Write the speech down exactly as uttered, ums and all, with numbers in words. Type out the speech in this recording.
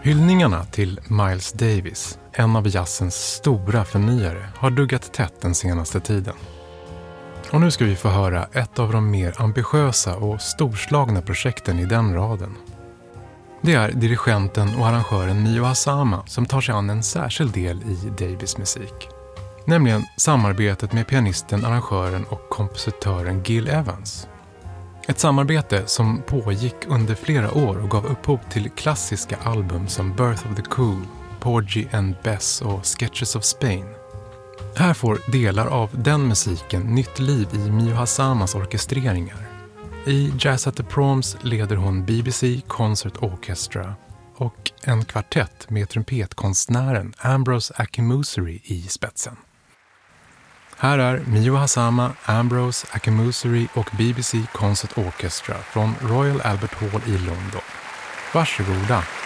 Hyllningarna till Miles Davis, en av jazzens stora förnyare, har duggat tätt den senaste tiden. Och nu ska vi få höra ett av de mer ambitiösa och storslagna projekten i den raden. Det är dirigenten och arrangören Mio Hazama som tar sig an en särskild del i Davis musik. Nämligen samarbetet med pianisten, arrangören och kompositören Gil Evans. Ett samarbete som pågick under flera år och gav upphov till klassiska album som Birth of the Cool, Porgy and Bess och Sketches of Spain. Här får delar av den musiken nytt liv i Mio Hazamas orkestreringar. I Jazz at the Proms leder hon B B C Concert Orchestra och en kvartett med trumpetkonstnären Ambrose Akinmusire i spetsen. Här är Mio Hazama, Ambrose Akinmusire och B B C Concert Orchestra från Royal Albert Hall i London. Varsågoda!